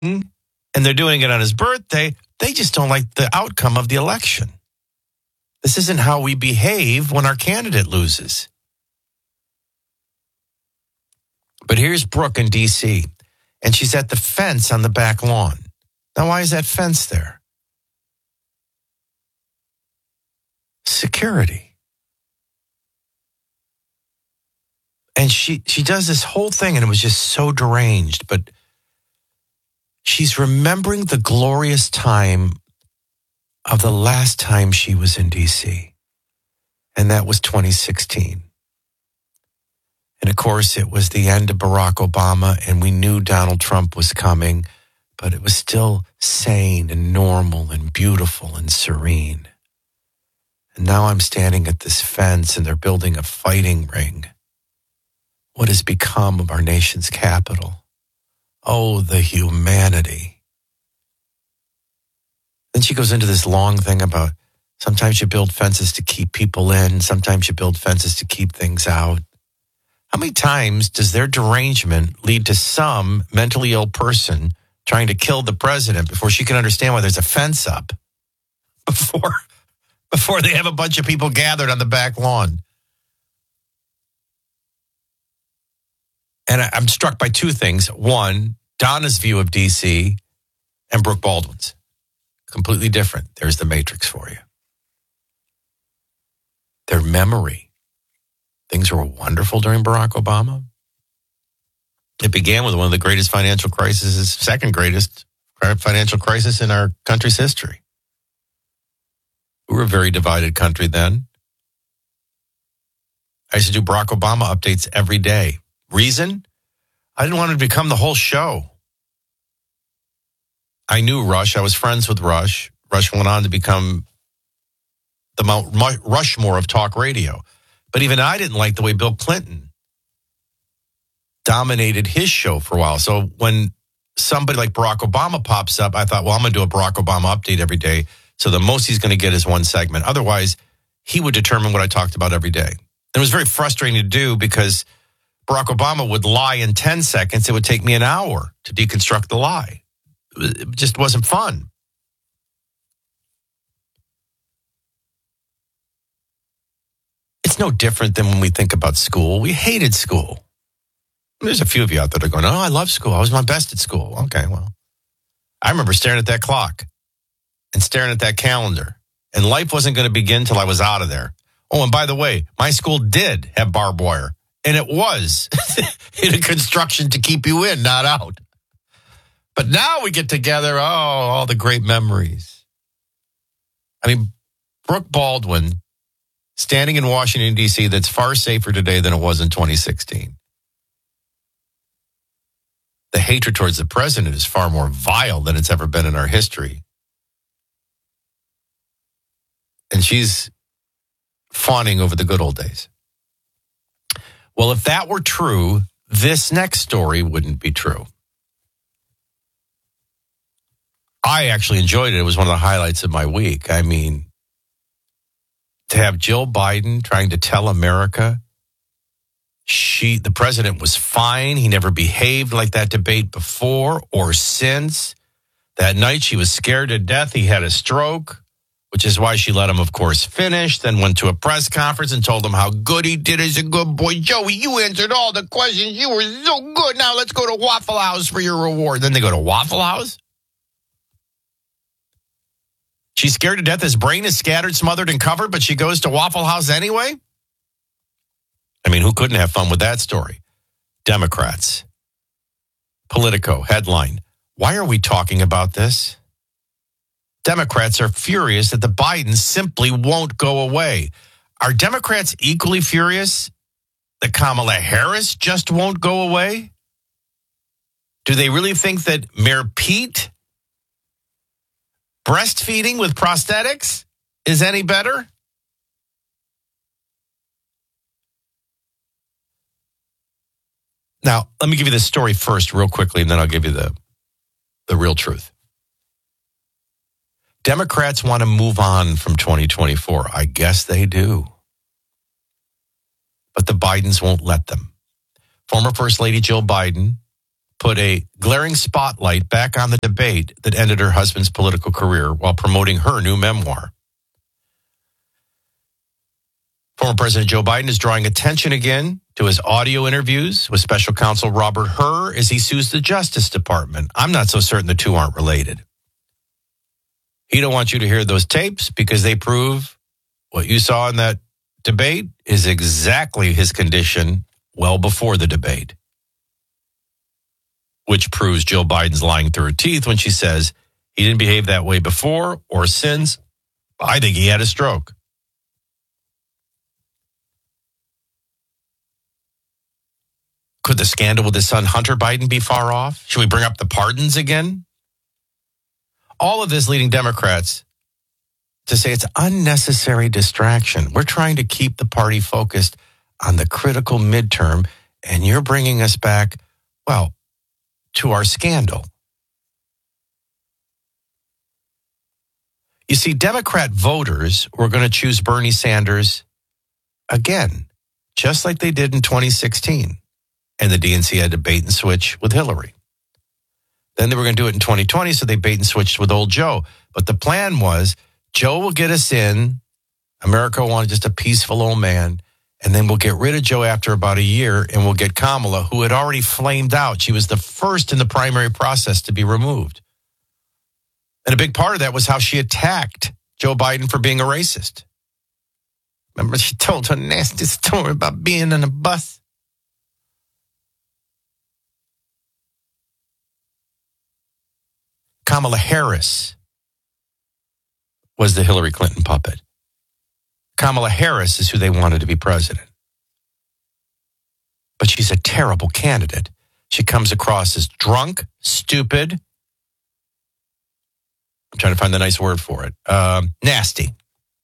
and they're doing it on his birthday. They just don't like the outcome of the election. This isn't how we behave when our candidate loses. But here's Brooke in D.C., and she's at the fence on the back lawn. Now, why is that fence there? Security. And she does this whole thing, and it was just so deranged, but she's remembering the glorious time of the last time she was in D.C., and that was 2016. And of course, it was the end of Barack Obama, and we knew Donald Trump was coming, but it was still sane and normal and beautiful and serene. And now I'm standing at this fence, and they're building a fighting ring. What has become of our nation's capital? Oh, the humanity. Then she goes into this long thing about sometimes you build fences to keep people in, sometimes you build fences to keep things out. How many times does their derangement lead to some mentally ill person trying to kill the president before she can understand why there's a fence up? Before they have a bunch of people gathered on the back lawn. And I'm struck by two things. One, Donna's view of D.C. and Brooke Baldwin's. Completely different. There's the matrix for you. Their memory. Things were wonderful during Barack Obama. It began with one of the greatest financial crises, second greatest financial crisis in our country's history. We were a very divided country then. I used to do Barack Obama updates every day. Reason? I didn't want to become the whole show. I knew Rush. I was friends with Rush. Rush went on to become the Mount Rushmore of talk radio. But even I didn't like the way Bill Clinton dominated his show for a while. So when somebody like Barack Obama pops up, I thought, well, I'm going to do a Barack Obama update every day. So the most he's going to get is one segment. Otherwise, he would determine what I talked about every day. It was very frustrating to do because Barack Obama would lie in 10 seconds. It would take me an hour to deconstruct the lie. It just wasn't fun. It's no different than when we think about school. We hated school. There's a few of you out there that are going, oh, I love school. I was my best at school. Okay, well, I remember staring at that clock and staring at that calendar. And life wasn't going to begin till I was out of there. Oh, and by the way, my school did have barbed wire. And it was in a construction to keep you in, not out. But now we get together, all the great memories. I mean, Brooke Baldwin, standing in Washington, D.C., that's far safer today than it was in 2016. The hatred towards the president is far more vile than it's ever been in our history. And she's fawning over the good old days. Well, if that were true, this next story wouldn't be true. I actually enjoyed it. It was one of the highlights of my week. I mean, to have Jill Biden trying to tell America the president was fine. He never behaved like that debate before or since. That night she was scared to death. He had a stroke, which is why she let him, of course, finish, then went to a press conference and told him how good he did as a good boy. Joey, you answered all the questions. You were so good. Now let's go to Waffle House for your reward. Then they go to Waffle House? She's scared to death. His brain is scattered, smothered, and covered, but she goes to Waffle House anyway? I mean, who couldn't have fun with that story? Democrats. Politico, headline. Why are we talking about this? Democrats are furious that the Bidens simply won't go away. Are Democrats equally furious that Kamala Harris just won't go away? Do they really think that Mayor Pete breastfeeding with prosthetics is any better? Now, let me give you this story first real quickly, and then I'll give you the real truth. Democrats want to move on from 2024. I guess they do. But the Bidens won't let them. Former First Lady Jill Biden put a glaring spotlight back on the debate that ended her husband's political career while promoting her new memoir. Former President Joe Biden is drawing attention again to his audio interviews with special counsel Robert Hur as he sues the Justice Department. I'm not so certain the two aren't related. He don't want you to hear those tapes because they prove what you saw in that debate is exactly his condition well before the debate, which proves Jill Biden's lying through her teeth when she says he didn't behave that way before or since. I think he had a stroke. Could the scandal with his son Hunter Biden be far off? Should we bring up the pardons again? All of this leading Democrats to say it's unnecessary distraction. We're trying to keep the party focused on the critical midterm, and you're bringing us back, well, to our scandal. You see, Democrat voters were going to choose Bernie Sanders again, just like they did in 2016. And the DNC had to bait and switch with Hillary. Then they were going to do it in 2020, so they bait and switched with old Joe. But the plan was, Joe will get us in. America wanted just a peaceful old man. And then we'll get rid of Joe after about a year, and we'll get Kamala, who had already flamed out. She was the first in the primary process to be removed. And a big part of that was how she attacked Joe Biden for being a racist. Remember, she told her nasty story about being on a bus. Kamala Harris was the Hillary Clinton puppet. Kamala Harris is who they wanted to be president. But she's a terrible candidate. She comes across as drunk, stupid. I'm trying to find the nice word for it. Nasty.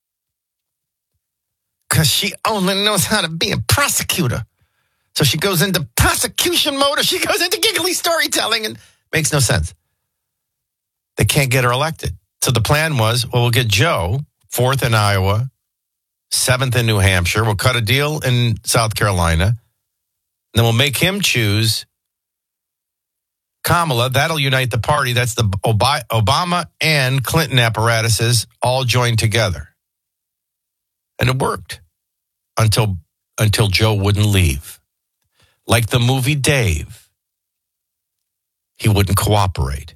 Because she only knows how to be a prosecutor. So she goes into prosecution mode, or she goes into giggly storytelling, and makes no sense. They can't get her elected. So the plan was, well, we'll get Joe, 4th in Iowa, 7th in New Hampshire. We'll cut a deal in South Carolina. And then we'll make him choose Kamala. That'll unite the party. That's the Obama and Clinton apparatuses all joined together. And it worked until Joe wouldn't leave. Like the movie Dave, he wouldn't cooperate.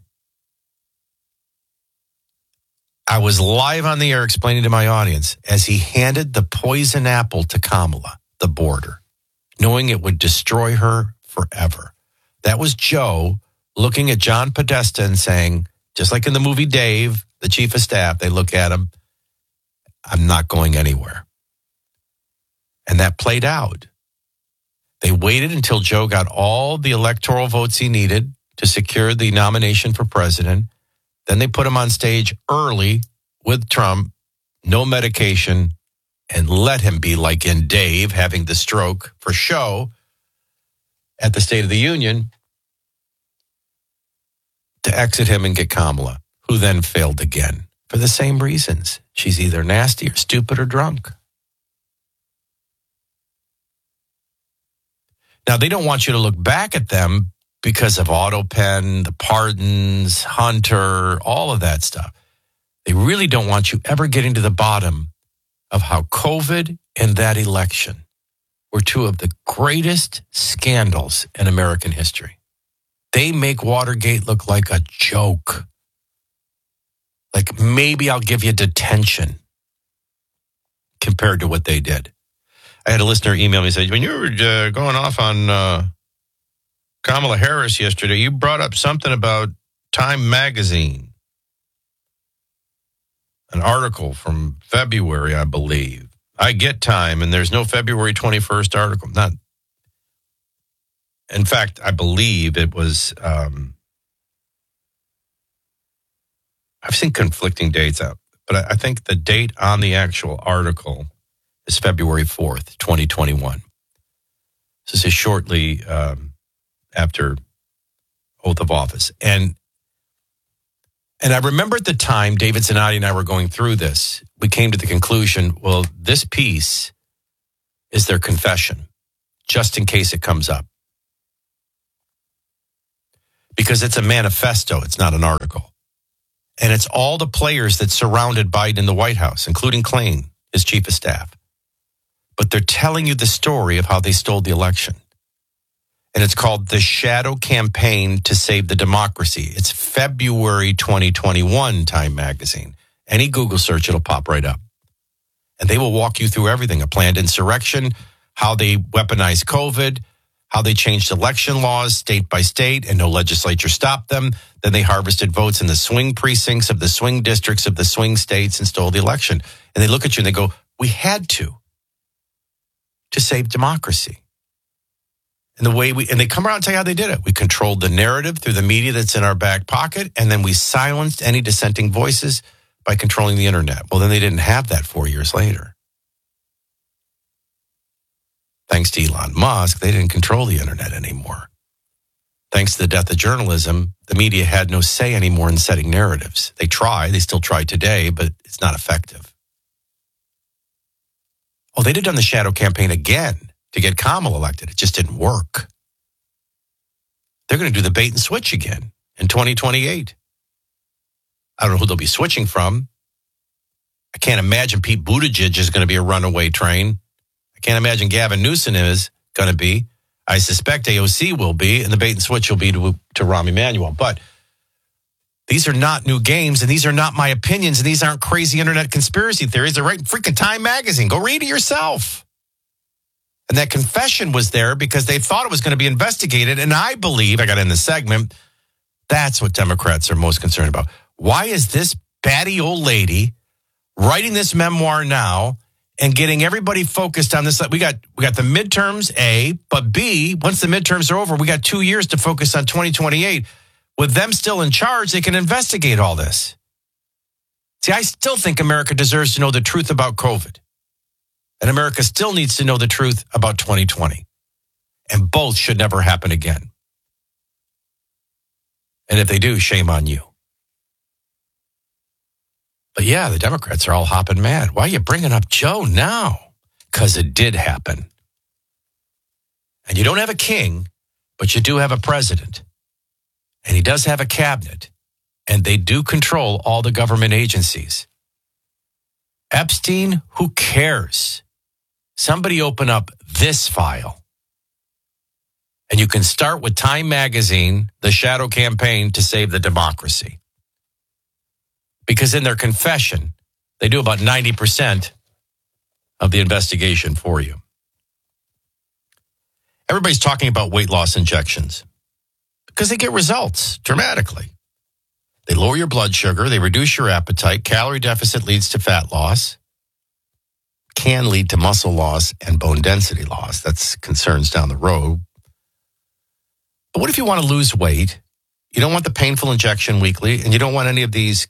I was live on the air explaining to my audience as he handed the poison apple to Kamala, the border, knowing it would destroy her forever. That was Joe looking at John Podesta and saying, just like in the movie Dave, the chief of staff, they look at him, I'm not going anywhere. And that played out. They waited until Joe got all the electoral votes he needed to secure the nomination for president. Then they put him on stage early with Trump, no medication, and let him be like in Dave, having the stroke for show at the State of the Union to exit him and get Kamala, who then failed again for the same reasons. She's either nasty or stupid or drunk. Now, they don't want you to look back at them because of AutoPen, the pardons, Hunter, all of that stuff. They really don't want you ever getting to the bottom of how COVID and that election were two of the greatest scandals in American history. They make Watergate look like a joke. Like maybe I'll give you detention compared to what they did. I had a listener email me and say, when you were going off on Kamala Harris yesterday, you brought up something about Time Magazine, an article from February, I believe. I get Time, and there's no February 21st article. Not. In fact, I believe it was, I've seen conflicting dates out, but I think the date on the actual article is February 4th, 2021. This is shortly after oath of office. And I remember at the time, David Zanotti and I were going through this. We came to the conclusion, well, this piece is their confession, just in case it comes up. because it's a manifesto. It's not an article. And it's all the players that surrounded Biden in the White House, including Klain, his chief of staff. But they're telling you the story of how they stole the election. And it's called The Shadow Campaign to Save the Democracy. It's February 2021, Time Magazine. Any Google search, it'll pop right up. And they will walk you through everything, a planned insurrection, how they weaponized COVID, how they changed election laws state by state and no legislature stopped them. Then they harvested votes in the swing precincts of the swing districts of the swing states and stole the election. And they look at you and they go, we had to save democracy. And they come around and tell you how they did it. We controlled the narrative through the media that's in our back pocket, and then we silenced any dissenting voices by controlling the internet. Well, then they didn't have that 4 years later. Thanks to Elon Musk, they didn't control the internet anymore. Thanks to the death of journalism, the media had no say anymore in setting narratives. They still try today, but it's not effective. Oh, they'd have done the shadow campaign again to get Kamala elected. It just didn't work. They're going to do the bait and switch again in 2028. I don't know who they'll be switching from. I can't imagine Pete Buttigieg is going to be a runaway train. I can't imagine Gavin Newsom is going to be. I suspect AOC will be, and the bait and switch will be to Rahm Emanuel. But these are not new games, and these are not my opinions, and these aren't crazy internet conspiracy theories. They're right in freaking Time Magazine. Go read it yourself. And that confession was there because they thought it was going to be investigated. And I believe, I got in the segment, that's what Democrats are most concerned about. Why is this batty old lady writing this memoir now and getting everybody focused on this? We got the midterms, A, but B, once the midterms are over, we got 2 years to focus on 2028. With them still in charge, they can investigate all this. See, I still think America deserves to know the truth about COVID. And America still needs to know the truth about 2020. And both should never happen again. And if they do, shame on you. But yeah, the Democrats are all hopping mad. Why are you bringing up Joe now? Because it did happen. And you don't have a king, but you do have a president. And he does have a cabinet. And they do control all the government agencies. Epstein, who cares? Somebody open up this file. And you can start with Time Magazine, the shadow campaign to save the democracy. Because in their confession, they do about 90% of the investigation for you. Everybody's talking about weight loss injections because they get results dramatically. They lower your blood sugar, they reduce your appetite, calorie deficit leads to fat loss, can lead to muscle loss and bone density loss. That's concerns down the road. But what if you want to lose weight? You don't want the painful injection weekly, and you don't want any of these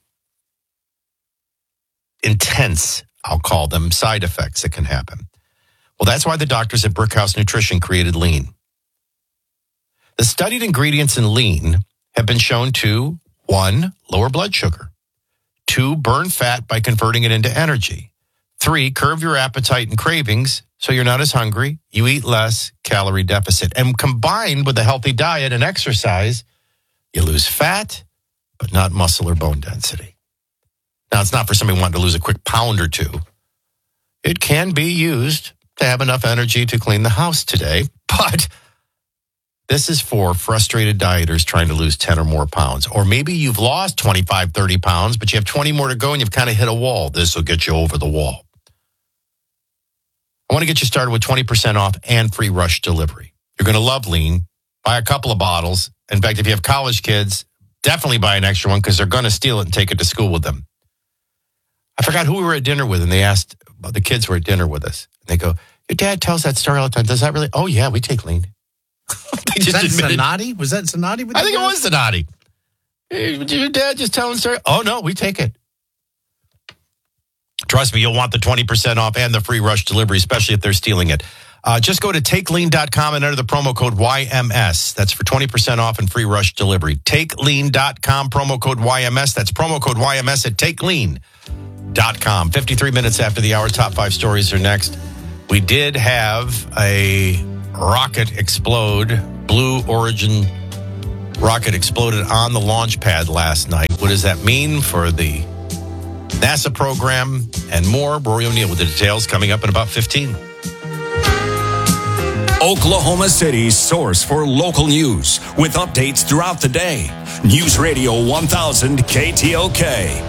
intense, I'll call them, side effects that can happen. Well, that's why the doctors at Brickhouse Nutrition created Lean. The studied ingredients in Lean have been shown to, 1, lower blood sugar, 2, burn fat by converting it into energy, 3, curb your appetite and cravings so you're not as hungry, you eat less, calorie deficit. And combined with a healthy diet and exercise, you lose fat, but not muscle or bone density. Now, it's not for somebody wanting to lose a quick pound or two. It can be used to have enough energy to clean the house today, but this is for frustrated dieters trying to lose 10 or more pounds. Or maybe you've lost 25, 30 pounds, but you have 20 more to go and you've kind of hit a wall. This will get you over the wall. I want to get you started with 20% off and free rush delivery. You're going to love Lean. Buy a couple of bottles. In fact, if you have college kids, definitely buy an extra one because they're going to steal it and take it to school with them. I forgot who we were at dinner with, and they asked, the kids were at dinner with us. They go, your dad tells that story all the time. Does that really? Oh, yeah, we take Lean. Was that Zanotti? Was that Zanotti? I think it was Zanotti. Hey, your dad just telling the story? Oh, no, we take it. Trust me, you'll want the 20% off and the free rush delivery, especially if they're stealing it. Just go to takelean.com and enter the promo code YMS. That's for 20% off and free rush delivery. Takelean.com, promo code YMS. That's promo code YMS at takelean.com. 53 minutes after the hour, top 5 stories are next. We did have a rocket explode, Blue Origin rocket exploded on the launch pad last night. What does that mean for the NASA program and more? Rory O'Neill with the details coming up in about 15. Oklahoma City's source for local news with updates throughout the day. News Radio 1000 KTOK.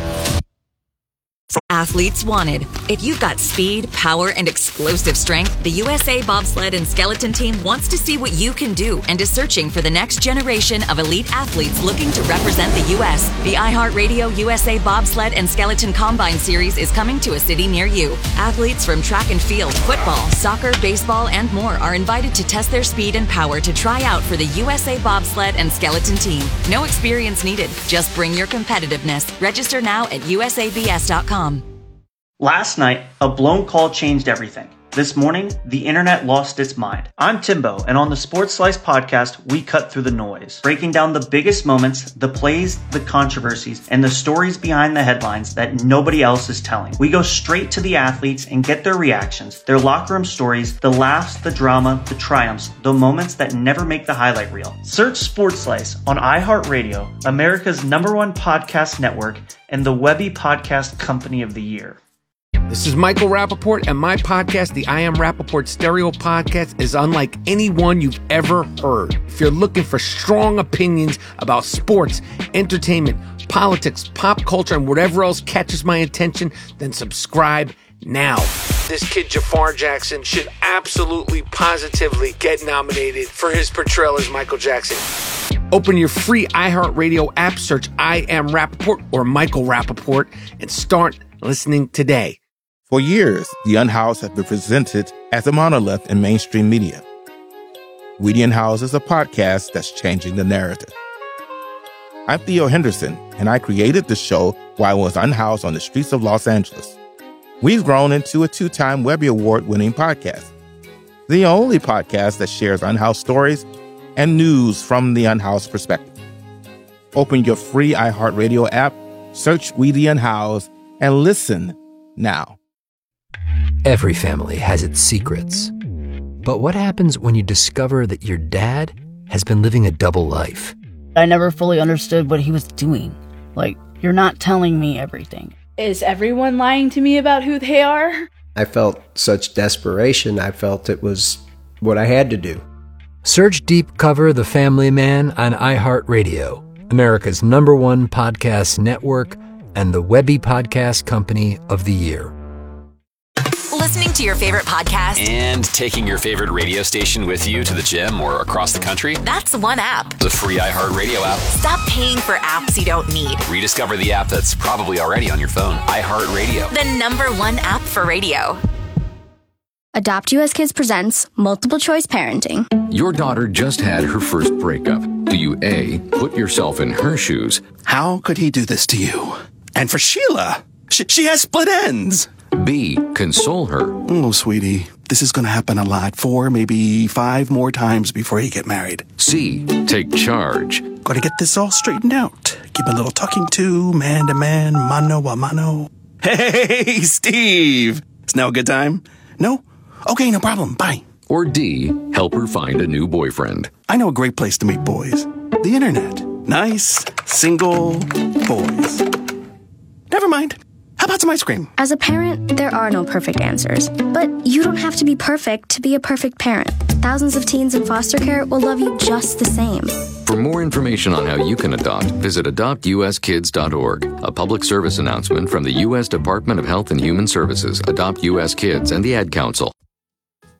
Athletes wanted. If you've got speed, power, and explosive strength, the USA Bobsled and Skeleton Team wants to see what you can do and is searching for the next generation of elite athletes looking to represent the U.S. The iHeartRadio USA Bobsled and Skeleton Combine Series is coming to a city near you. Athletes from track and field, football, soccer, baseball, and more are invited to test their speed and power to try out for the USA Bobsled and Skeleton Team. No experience needed. Just bring your competitiveness. Register now at usabs.com. Last night, a blown call changed everything. This morning, the internet lost its mind. I'm Timbo, and on the Sports Slice podcast, we cut through the noise, breaking down the biggest moments, the plays, the controversies, and the stories behind the headlines that nobody else is telling. We go straight to the athletes and get their reactions, their locker room stories, the laughs, the drama, the triumphs, the moments that never make the highlight reel. Search Sports Slice on iHeartRadio, America's #1 podcast network, and the Webby Podcast Company of the Year. This is Michael Rappaport, and my podcast, the I Am Rappaport Stereo Podcast, is unlike any one you've ever heard. If you're looking for strong opinions about sports, entertainment, politics, pop culture, and whatever else catches my attention, then subscribe now. This kid Jafar Jackson should absolutely, positively get nominated for his portrayal as Michael Jackson. Open your free iHeartRadio app, search I Am Rappaport or Michael Rappaport, and start listening today. For years, The Unhoused has been presented as a monolith in mainstream media. We The Unhoused is a podcast that's changing the narrative. I'm Theo Henderson, and I created the show while I was unhoused on the streets of Los Angeles. We've grown into a 2-time Webby Award-winning podcast, the only podcast that shares unhoused stories and news from the unhoused perspective. Open your free iHeartRadio app, search We The Unhoused, and listen now. Every family has its secrets. But what happens when you discover that your dad has been living a double life? I never fully understood what he was doing. Like, you're not telling me everything. Is everyone lying to me about who they are? I felt such desperation. I felt it was what I had to do. Search Deep Cover The Family Man on iHeartRadio, America's #1 podcast network, and the Webby Podcast Company of the Year. Listening to your favorite podcast and taking your favorite radio station with you to the gym or across the country? That's one app. The free iHeartRadio app. Stop paying for apps you don't need. Rediscover the app that's probably already on your phone. iHeartRadio. The #1 app for radio. Adopt US Kids presents Multiple Choice Parenting. Your daughter just had her first breakup. Do you A, put yourself in her shoes? How could he do this to you? And for Sheila, she has split ends. B, console her. Oh, sweetie, this is going to happen a lot. 4, maybe 5 more times before you get married. C, take charge. Got to get this all straightened out. Give a little talking to, man to man, mano a mano. Hey, Steve! Is now a good time? No? Okay, no problem. Bye. Or D, help her find a new boyfriend. I know a great place to meet boys. The internet. Nice, single boys. Never mind. How about some ice cream? As a parent, there are no perfect answers. But you don't have to be perfect to be a perfect parent. Thousands of teens in foster care will love you just the same. For more information on how you can adopt, visit adoptuskids.org. A public service announcement from the U.S. Department of Health and Human Services, Adopt U.S. Kids, and the Ad Council.